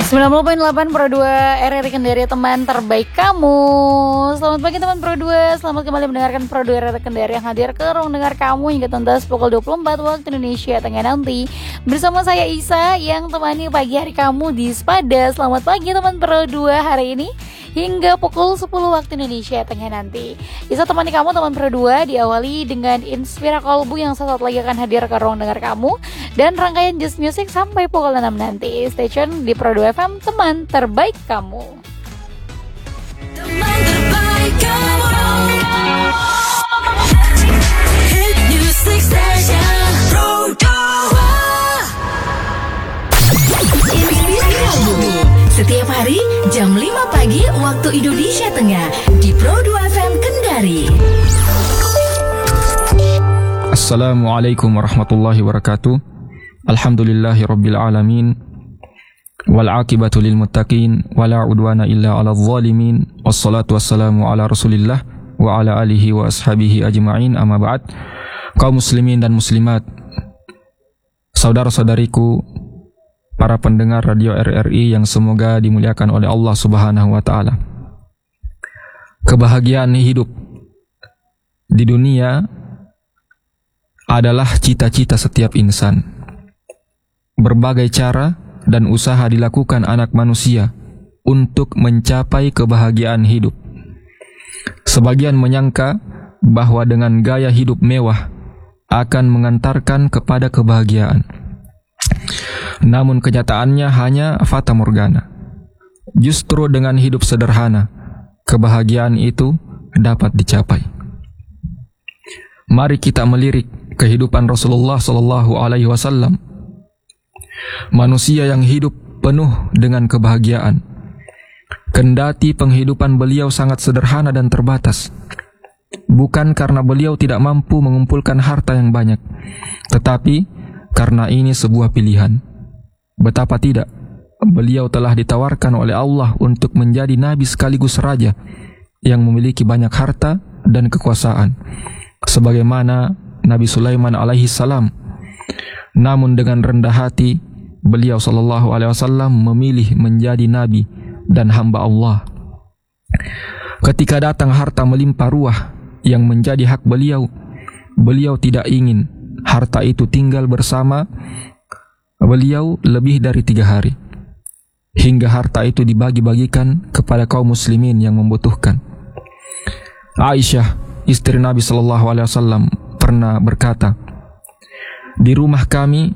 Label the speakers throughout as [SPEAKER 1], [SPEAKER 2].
[SPEAKER 1] 90.8 Pro 2 RRI Kendari, teman terbaik kamu. Selamat pagi teman Pro 2. Selamat kembali mendengarkan Pro 2 RRI Kendari yang hadir ke ruang dengar kamu hingga tuntas pukul 24 waktu Indonesia Tengah nanti. Bersama saya Isa yang temani pagi hari kamu di Spada. Selamat pagi teman Pro 2 hari ini hingga pukul 10 waktu Indonesia Tengah nanti. Isa temani kamu teman Pro 2 diawali dengan Inspira Kolbu yang sesaat lagi akan hadir ke ruang dengar kamu dan rangkaian Just Music sampai pukul 6 nanti. Stay tune di Pro 2 FM, teman terbaik kamu. Teman terbaik kamu. Hit Music Station Pro 2.
[SPEAKER 2] Inspira Kolbu setiap hari jam 5 pagi waktu Indonesia Tengah di Pro 2 FM Kendari.
[SPEAKER 3] Assalamualaikum warahmatullahi wabarakatuh. Alhamdulillahi rabbil alamin. Wal aqibatu lil muttaqin wala udwana illa 'alal zalimin. Wassalatu wassalamu ala Rasulillah wa ala alihi wa ashabihi ajma'in. Amma ba'd. Kaum muslimin dan muslimat, saudara-saudariku, para pendengar radio RRI yang semoga dimuliakan oleh Allah Subhanahu wa taala. Kebahagiaan hidup di dunia adalah cita-cita setiap insan. Berbagai cara dan usaha dilakukan anak manusia untuk mencapai kebahagiaan hidup. Sebagian menyangka bahwa dengan gaya hidup mewah akan mengantarkan kepada kebahagiaan. Namun kenyataannya hanya fata morgana. Justru dengan hidup sederhana, kebahagiaan itu dapat dicapai. Mari kita melirik kehidupan Rasulullah SAW. Manusia yang hidup penuh dengan kebahagiaan. Kendati penghidupan beliau sangat sederhana dan terbatas. Bukan karena beliau tidak mampu mengumpulkan harta yang banyak, tetapi karena ini sebuah pilihan. Betapa tidak, beliau telah ditawarkan oleh Allah untuk menjadi nabi sekaligus raja yang memiliki banyak harta dan kekuasaan, sebagaimana Nabi Sulaiman alaihi salam. Namun dengan rendah hati, beliau sallallahu alaihi wasallam memilih menjadi nabi dan hamba Allah. Ketika datang harta melimpah ruah yang menjadi hak beliau, beliau tidak ingin harta itu tinggal bersama beliau lebih dari 3 hari, hingga harta itu dibagi-bagikan kepada kaum muslimin yang membutuhkan. Aisyah, istri Nabi sallallahu alaihi wasallam, pernah berkata, di rumah kami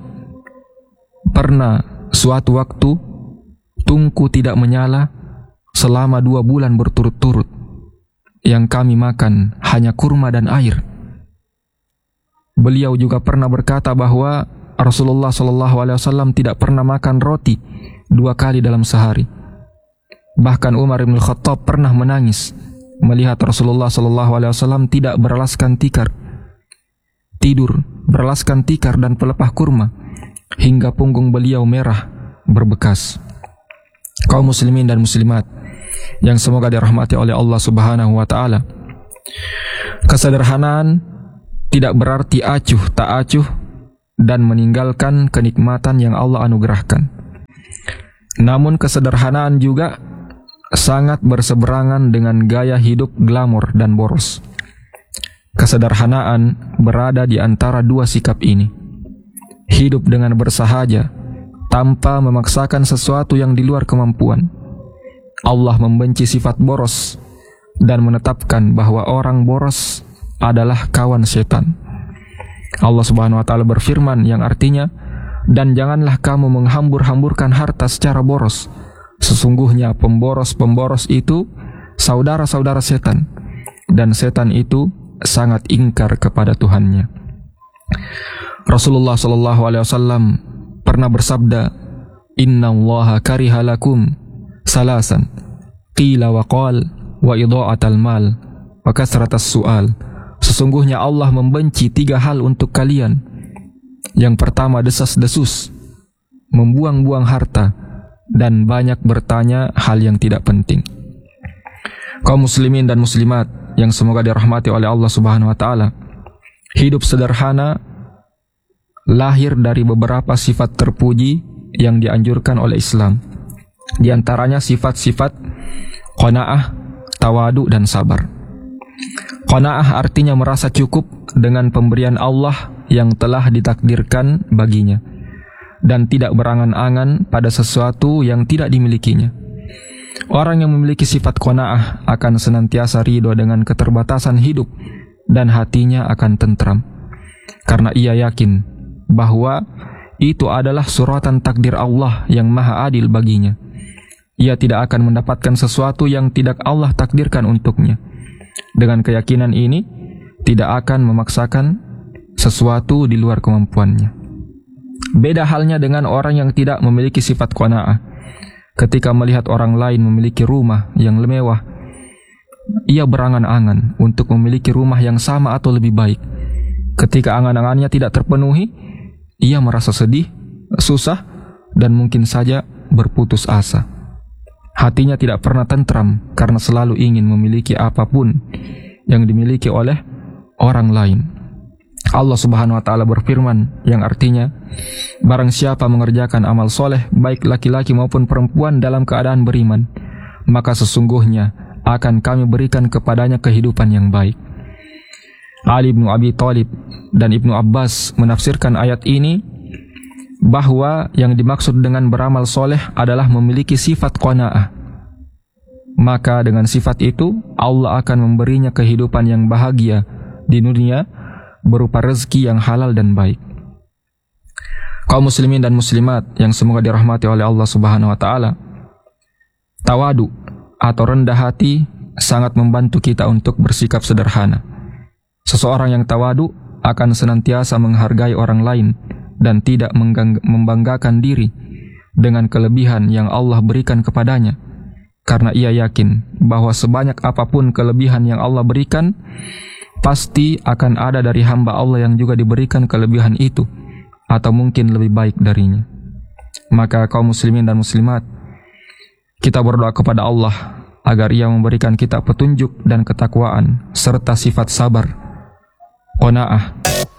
[SPEAKER 3] pernah suatu waktu tungku tidak menyala selama 2 bulan berturut-turut. Yang kami makan hanya kurma dan air. Beliau juga pernah berkata bahwa Rasulullah SAW tidak pernah makan roti 2 kali dalam sehari. Bahkan Umar bin Khattab pernah menangis melihat Rasulullah SAW tidak beralaskan tikar, tidur beralaskan tikar dan pelepah kurma hingga punggung beliau merah berbekas. Kaum muslimin dan muslimat yang semoga dirahmati oleh Allah Subhanahu wa taala, kesederhanaan tidak berarti acuh tak acuh dan meninggalkan kenikmatan yang Allah anugerahkan. Namun kesederhanaan juga sangat berseberangan dengan gaya hidup glamor dan boros. Kesederhanaan berada di antara 2 sikap ini. Hidup dengan bersahaja tanpa memaksakan sesuatu yang di luar kemampuan. Allah membenci sifat boros dan menetapkan bahwa orang boros adalah kawan setan. Allah Subhanahu wa taala berfirman yang artinya, dan janganlah kamu menghambur-hamburkan harta secara boros. Sesungguhnya pemboros-pemboros itu saudara-saudara setan, dan setan itu sangat ingkar kepada Tuhannya. Rasulullah SAW pernah bersabda, Inna allaha kariha lakum salasan, qila wa qal, wa idha'atal mal, wa kasratas su'al. Sesungguhnya Allah membenci 3 hal untuk kalian. Yang pertama desas-desus, membuang-buang harta, dan banyak bertanya hal yang tidak penting. Kaum muslimin dan muslimat yang semoga dirahmati oleh Allah Subhanahu wa taala, hidup sederhana lahir dari beberapa sifat terpuji yang dianjurkan oleh Islam. Di antaranya sifat-sifat qanaah, tawadu, dan sabar. Qanaah artinya merasa cukup dengan pemberian Allah yang telah ditakdirkan baginya dan tidak berangan-angan pada sesuatu yang tidak dimilikinya. Orang yang memiliki sifat qanaah akan senantiasa ridho dengan keterbatasan hidup dan hatinya akan tentram karena ia yakin bahwa itu adalah suratan takdir Allah yang maha adil baginya. Ia tidak akan mendapatkan sesuatu yang tidak Allah takdirkan untuknya. Dengan keyakinan ini, tidak akan memaksakan sesuatu di luar kemampuannya. Beda halnya dengan orang yang tidak memiliki sifat qanaah. Ketika melihat orang lain memiliki rumah yang mewah, ia berangan-angan untuk memiliki rumah yang sama atau lebih baik. Ketika angan-angannya tidak terpenuhi, ia merasa sedih, susah, dan mungkin saja berputus asa. Hatinya tidak pernah tentram karena selalu ingin memiliki apapun yang dimiliki oleh orang lain. Allah Subhanahu wa taala berfirman yang artinya, barang siapa mengerjakan amal soleh baik laki-laki maupun perempuan dalam keadaan beriman, maka sesungguhnya akan kami berikan kepadanya kehidupan yang baik. Ali bin Abi Thalib dan Ibnu Abbas menafsirkan ayat ini bahwa yang dimaksud dengan beramal soleh adalah memiliki sifat qanaah. Maka dengan sifat itu Allah akan memberinya kehidupan yang bahagia di dunia berupa rezeki yang halal dan baik. Kaum muslimin dan muslimat yang semoga dirahmati oleh Allah Subhanahu wa taala, tawadu atau rendah hati sangat membantu kita untuk bersikap sederhana. Seseorang yang tawadu akan senantiasa menghargai orang lain dan tidak membanggakan diri dengan kelebihan yang Allah berikan kepadanya, karena ia yakin bahwa sebanyak apapun kelebihan yang Allah berikan, pasti akan ada dari hamba Allah yang juga diberikan kelebihan itu, atau mungkin lebih baik darinya. Maka kaum muslimin dan muslimat, kita berdoa kepada Allah agar Ia memberikan kita petunjuk dan ketakwaan serta sifat sabar, qanaah,